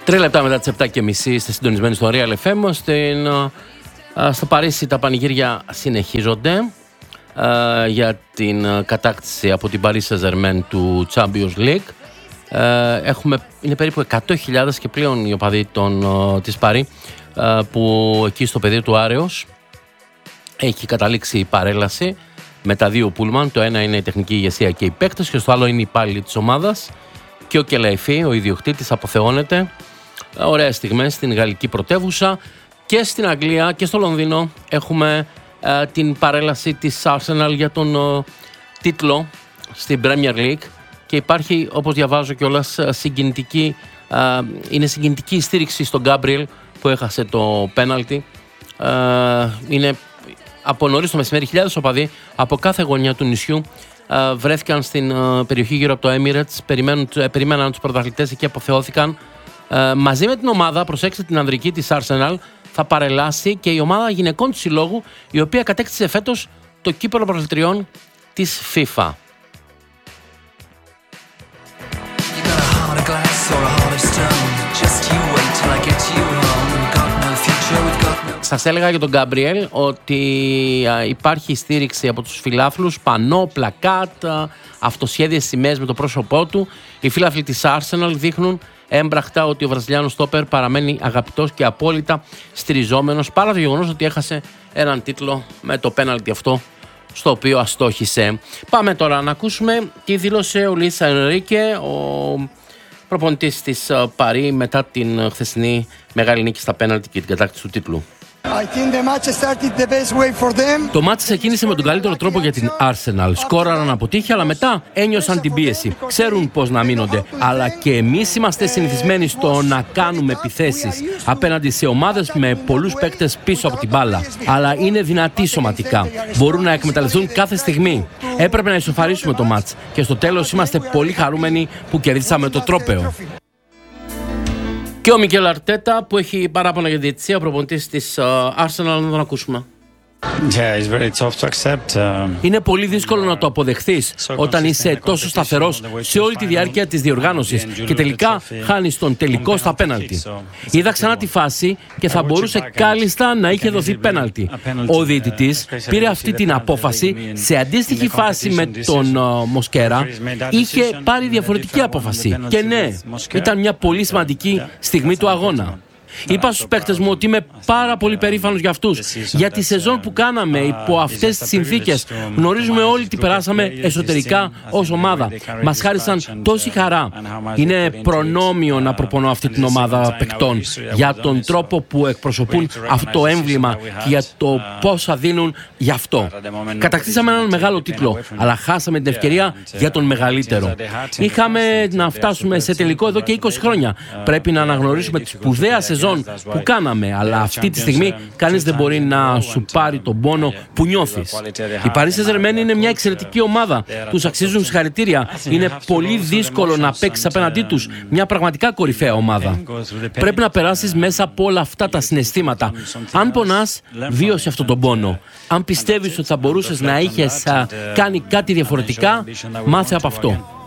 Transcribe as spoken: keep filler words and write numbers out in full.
Τρία λεπτά μετά τις επτά και μισή είστε συντονισμένοι στο Real εφ εμ. Στην, α, στο Παρίσι τα πανηγύρια συνεχίζονται α, για την κατάκτηση από την Paris Saint-Germain του Champions League. Α, έχουμε, είναι περίπου εκατό χιλιάδες και πλέον οι οπαδοί των, α, της Παρί α, που εκεί στο πεδίο του Άρεος έχει καταλήξει η παρέλαση με τα δύο πούλμαν. Το ένα είναι η τεχνική ηγεσία και οι παίκτες και στο άλλο είναι οι υπάλληλοι της ομάδας. Και ο Κελαϊφή, ο ιδιοκτήτης, αποθεώνεται. Ωραίες στιγμές στην γαλλική πρωτεύουσα. Και στην Αγγλία και στο Λονδίνο έχουμε ε, την παρέλαση της Arsenal για τον ε, τίτλο στην Premier League. Και υπάρχει, όπως διαβάζω κιόλας, συγκινητική, ε, είναι συγκινητική η στήριξη στον Γκάμπριελ που έχασε το πέναλτι. Ε, είναι από νωρίς το μεσημέρι χιλιάδες οπαδοί από κάθε γωνιά του νησιού Uh, βρέθηκαν στην uh, περιοχή γύρω από το Emirates, περιμένουν, uh, περιμέναν τους πρωταθλητές εκεί, αποθεώθηκαν. Uh, μαζί με την ομάδα, προσέξτε την ανδρική της Arsenal, θα παρελάσει και η ομάδα γυναικών του συλλόγου, η οποία κατέκτησε φέτος το κύπελλο πρωταθλητριών της FIFA. Σας έλεγα για τον Γκάμπριελ ότι υπάρχει στήριξη από τους φιλάθλους, πανό, πλακάτ, αυτοσχέδιες σημαίες με το πρόσωπό του. Οι φίλαθλοι της Arsenal δείχνουν έμπραχτα ότι ο Βραζιλιάνος στόπερ παραμένει αγαπητός και απόλυτα στηριζόμενος, παρά το γεγονός ότι έχασε έναν τίτλο με το πέναλτι αυτό στο οποίο αστόχησε. Πάμε τώρα να ακούσουμε τι δήλωσε ο Λουίς Ενρίκε, ο προπονητής της Παρί, μετά την χθεσινή μεγάλη νίκη στα πέναλτι και την κατάκτηση του τίτλου. Το μάτς ξεκίνησε με τον καλύτερο τρόπο για την Arsenal. Σκόραραν από τύχη, αλλά μετά ένιωσαν την πίεση. Ξέρουν πώς να μείνονται. Αλλά και εμείς είμαστε συνηθισμένοι στο να κάνουμε επιθέσεις απέναντι σε ομάδες με πολλούς παίκτες πίσω από την μπάλα. Αλλά είναι δυνατοί σωματικά. Μπορούν να εκμεταλλευτούν κάθε στιγμή. Έπρεπε να ισοφαρίσουμε το μάτς. Και στο τέλος είμαστε πολύ χαρούμενοι που κερδίσαμε το τρόπαιο. Και ο Μικέλ Αρτέτα που έχει παράπονα για διαιτησία, ο προπονητής της uh, Arsenal, να τον ακούσουμε. Yeah, it's very tough to accept. Uh... Είναι πολύ δύσκολο να το αποδεχθείς όταν είσαι τόσο σταθερός σε όλη τη διάρκεια της διοργάνωσης και τελικά χάνεις τον τελικό στα πέναλτι. Είδα ξανά τη φάση και θα μπορούσε κάλλιστα να είχε δοθεί πέναλτι. Ο διαιτητής πήρε αυτή την απόφαση σε αντίστοιχη φάση με τον uh, Μοσκέρα. Είχε πάρει διαφορετική απόφαση. Και ναι, ήταν μια πολύ σημαντική στιγμή του αγώνα. Είπα στους παίκτες μου ότι είμαι πάρα πολύ περήφανος για αυτούς. Για τη σεζόν που κάναμε υπό αυτές τις συνθήκες. Γνωρίζουμε όλοι τι περάσαμε εσωτερικά ως ομάδα. Μας χάρισαν τόση χαρά. Είναι προνόμιο να προπονώ αυτή την ομάδα παικτών για τον τρόπο που εκπροσωπούν αυτό το έμβλημα και για το πόσα δίνουν γι' αυτό. Κατακτήσαμε έναν μεγάλο τίτλο, αλλά χάσαμε την ευκαιρία για τον μεγαλύτερο. Είχαμε να φτάσουμε σε τελικό εδώ και είκοσι χρόνια. Πρέπει να αναγνωρίσουμε τη σπουδαία σεζόν που κάναμε, αλλά αυτή τη στιγμή κανείς δεν μπορεί να σου πάρει τον πόνο που νιώθεις. Η Paris Saint-Germain είναι μια εξαιρετική ομάδα. Τους αξίζουν συγχαρητήρια. Είναι πολύ δύσκολο να παίξεις απέναντί τους μια πραγματικά κορυφαία ομάδα. Πρέπει να περάσεις μέσα από όλα αυτά τα συναισθήματα. Αν πονάς, βίωσε αυτόν τον πόνο. Αν πιστεύεις ότι θα μπορούσες να είχες κάνει κάτι διαφορετικά, μάθε από αυτό.